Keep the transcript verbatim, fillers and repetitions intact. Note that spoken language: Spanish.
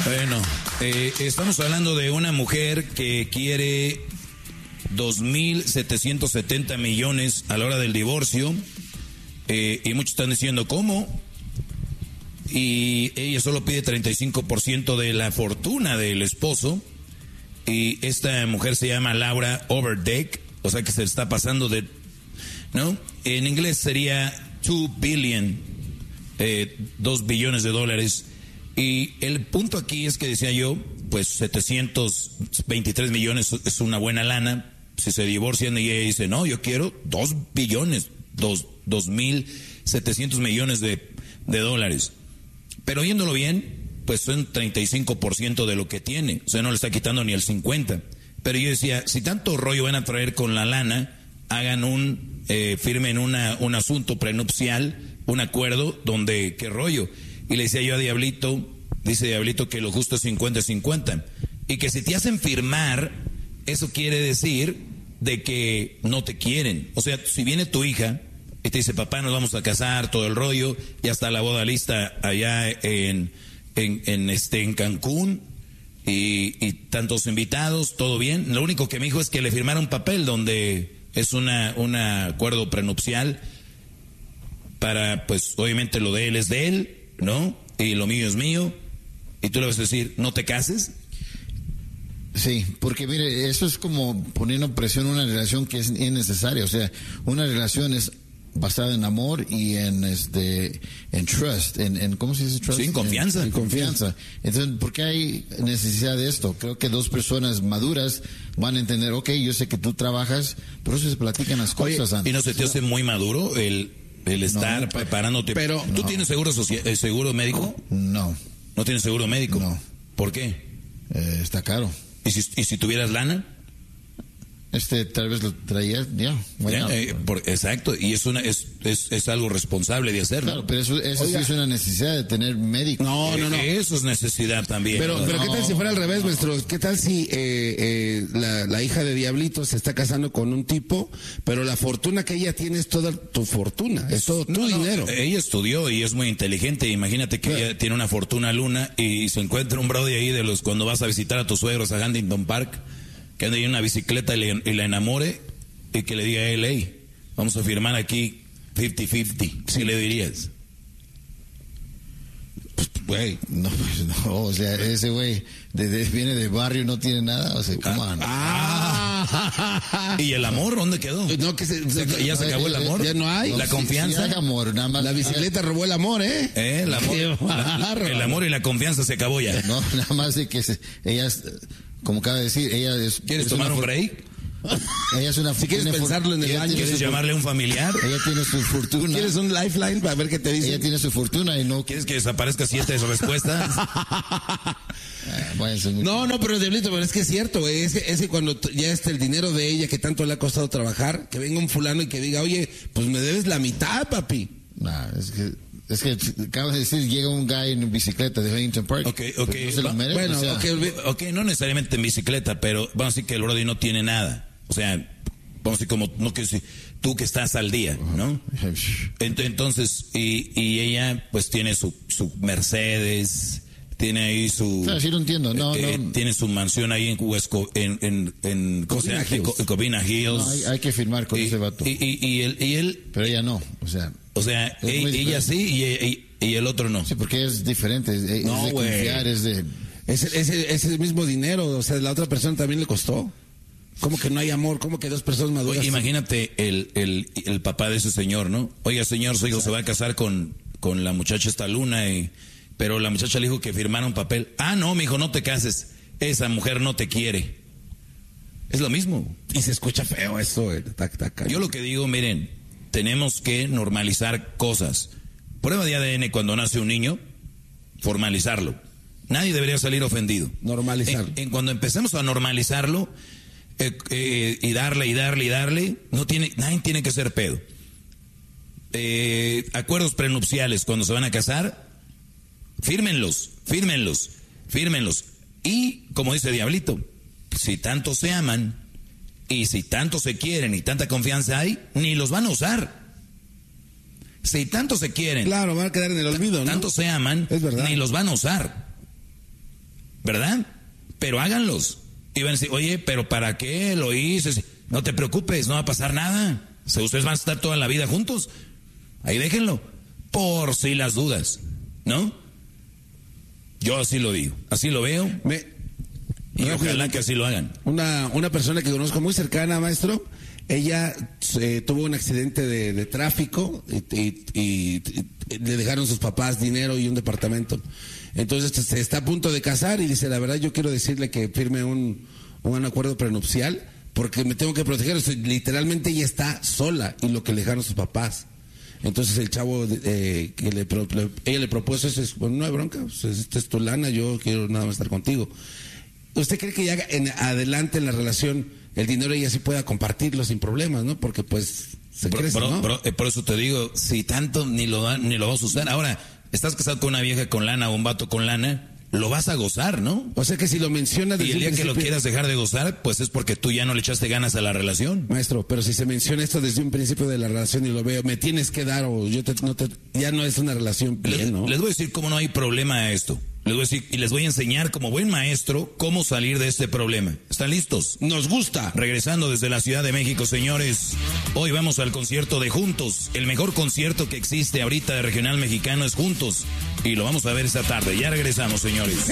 Bueno, eh, estamos hablando de una mujer que quiere dos mil setecientos setenta millones a la hora del divorcio. Eh, y muchos están diciendo, ¿cómo? Y ella solo pide treinta y cinco por ciento de la fortuna del esposo. Y esta mujer se llama Laura Overdeck, o sea que se está pasando de, ¿no? En inglés sería two billion, eh, dos billones de dólares. Y el punto aquí es que decía yo, pues setecientos veintitrés millones es una buena lana. Si se divorcian y ella dice, no, yo quiero dos billones, dos, dos mil setecientos millones de, de dólares. Pero viéndolo bien, pues son treinta y cinco por ciento de lo que tiene, o sea, no le está quitando ni el cincuenta por ciento. Pero yo decía, si tanto rollo van a traer con la lana, hagan un, eh, firmen una, un asunto prenupcial, un acuerdo donde, qué rollo. Y le decía yo a Diablito, dice Diablito que lo justo es cincuenta cincuenta. Y que si te hacen firmar, eso quiere decir de que no te quieren. O sea, si viene tu hija y te dice, papá, nos vamos a casar, todo el rollo, ya está la boda lista allá en... En, en este en Cancún y, y tantos invitados, todo bien. Lo único que me dijo es que le firmaron un papel donde es una un acuerdo prenupcial para, pues, obviamente lo de él es de él, ¿no? Y lo mío es mío. Y tú le vas a decir, ¿no te cases? Sí, porque mire, eso es como poniendo presión en una relación que es innecesaria. O sea, una relación es basada en amor y en este en trust, en, en ¿cómo se dice trust? Sí, en confianza. En, en confianza. Entonces, ¿por qué hay necesidad de esto? Creo que dos personas maduras van a entender, ok, yo sé que tú trabajas, pero eso se platican las cosas. Oye, antes. ¿y no se te hace muy maduro el, el estar no, preparándote? Pero, ¿tú no. tienes seguro social, seguro médico? No. ¿No tienes seguro médico? No. ¿Por qué? Eh, está caro. ¿Y si, y si tuvieras lana? Este, tal vez lo traía, ya. Yeah, eh, por, exacto, y es una es, es, es algo responsable de hacerlo. Claro, pero eso, eso sí es una necesidad de tener médico. No, no, no. Eso es necesidad también. Pero, ¿no? pero no. ¿qué tal si fuera al revés, maestro? ¿Qué tal si eh, eh, la, la hija de Diablito se está casando con un tipo, pero la fortuna que ella tiene es toda tu fortuna, es todo tu no, dinero? No, ella estudió y es muy inteligente. Imagínate que ella tiene una fortuna luna y se encuentra un brody ahí de los cuando vas a visitar a tus suegros a Huntington Park, que ande en una bicicleta y, le, y la enamore y que le diga a él, hey, vamos a firmar aquí cincuenta cincuenta. ¿Sí le dirías? Pues, güey, no, pues no, o sea, ese güey de, de, viene de barrio y no tiene nada, o sea, ¿cómo ah, ah. ¿Y el amor dónde quedó? No, que se, se, ¿Ya se acabó el amor? ¿Ya no hay? ¿La no, confianza? Sí, sí amor, nada más. La bicicleta robó el amor, ¿eh? ¿Eh? El amor, la, el amor y la confianza se acabó ya. No, nada más de que se, ella, como acaba de decir, ella es... ¿Quieres es tomar una, un break? Ella es una... Si quieres pensarlo en el año. ¿Quieres llamarle a un familiar? Ella tiene su fortuna. ¿Quieres un lifeline para ver qué te dice? Ella tiene su fortuna y no... ¿Quieres que desaparezca siete de sus respuestas? No, no, pero Diablito, pero es que es cierto, güey. Es que, es que cuando ya está el dinero de ella que tanto le ha costado trabajar, que venga un fulano y que diga, oye, pues me debes la mitad, papi. Nah, es que... Es que acabas de decir, llega un guy en bicicleta de Huntington Park. Ok, ok. No se lo merece, bueno, o sea, okay, ok, no necesariamente en bicicleta, pero vamos a decir que el brody no tiene nada. O sea, vamos a decir como, no que si tú que estás al día, ¿no? Entonces, y, y ella pues tiene su, su Mercedes, tiene ahí su... Claro, sí lo entiendo, no, eh, no. Tiene su mansión ahí en Huesco, en, en, en, ¿cómo se llama? En Covina Hills. No, hay, hay que firmar con y, ese vato. Y, y, y, él, y él... Pero ella no, o sea... O sea, ella, ella sí y, y, y el otro no. Sí, porque es diferente, es, es no, de güey. confiar, es de... Es, es, es el mismo dinero, o sea, la otra persona también le costó. ¿Cómo que no hay amor? ¿Cómo que dos personas maduras? Oye, imagínate el, el, el papá de ese señor, ¿no? Oiga, señor, su hijo se va a casar con, con la muchacha esta Luna, y, pero la muchacha le dijo que firmara un papel. Ah, no, mijo, no te cases. Esa mujer no te quiere. Es lo mismo. Y se escucha feo eso. Eh. Tac, tac, tac. Yo lo que digo, miren, tenemos que normalizar cosas. Prueba de A D N cuando nace un niño, formalizarlo. Nadie debería salir ofendido. Normalizarlo. En, en cuando empecemos a normalizarlo eh, eh, y darle y darle y darle, no tiene, nadie tiene que ser pedo. Eh, acuerdos prenupciales cuando se van a casar, fírmenlos, fírmenlos, fírmenlos. Y como dice Diablito, si tanto se aman y si tanto se quieren y tanta confianza hay, ni los van a usar. Si tanto se quieren, claro, van a quedar en el olvido, ¿no? Tanto se aman, es verdad. Ni los van a usar. ¿verdad? Pero háganlos. Y van a decir, oye, pero ¿para qué lo hice? No te preocupes, no va a pasar nada. O sea, ustedes van a estar toda la vida juntos. Ahí déjenlo. Por si las dudas, ¿no? Yo así lo digo, así lo veo. Me, y no, ojalá que así lo hagan. Una, una persona que conozco muy cercana, maestro, ella eh, tuvo un accidente de, de tráfico y, y, y, y le dejaron sus papás dinero y un departamento. Entonces se está a punto de casar y dice, la verdad yo quiero decirle que firme un, un acuerdo prenupcial porque me tengo que proteger. O sea, literalmente ella está sola y lo que le dejaron sus papás. Entonces el chavo eh, que le, le, ella le propuso eso, es, bueno, no hay bronca, pues, esta es tu lana, yo quiero nada más estar contigo. ¿Usted cree que ya en adelante en la relación el dinero ella sí pueda compartirlo sin problemas, ¿no? Porque pues se por, crece, por, ¿no? Por, por eso te digo, si tanto ni lo da, ni lo vas a usar. Ahora, estás casado con una vieja con lana o un vato con lana, lo vas a gozar, ¿no? O sea que si lo menciona desde y el día un que lo quieras dejar de gozar, pues es porque tú ya no le echaste ganas a la relación. Maestro, pero si se menciona esto desde un principio de la relación y lo veo, me tienes que dar o yo te, no te, ya no es una relación bien, les, ¿no? Les voy a decir cómo no hay problema a esto. Les voy a decir y les voy a enseñar como buen maestro cómo salir de este problema. ¿Están listos? Nos gusta. Regresando desde la Ciudad de México, señores. Hoy vamos al concierto de Juntos. El mejor concierto que existe ahorita de regional mexicano es Juntos. Y lo vamos a ver esta tarde. Ya regresamos, señores.